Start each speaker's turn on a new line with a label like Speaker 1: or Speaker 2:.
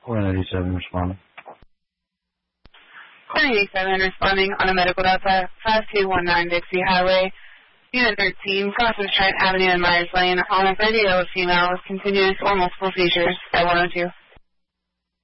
Speaker 1: 497 responding.
Speaker 2: 487 responding on a medical data 5219 Dixie Highway, Unit 13, crosses Trent Avenue and Myers Lane on a 30-year-old female with continuous or multiple seizures at 102.